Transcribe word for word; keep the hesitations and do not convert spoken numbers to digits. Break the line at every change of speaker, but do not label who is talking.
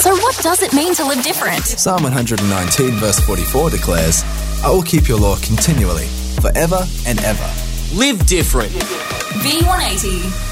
So what does it mean to live different?
Psalm one nineteen verse forty-four declares, I will keep your law continually, forever and ever.
Live different.
V one eighty.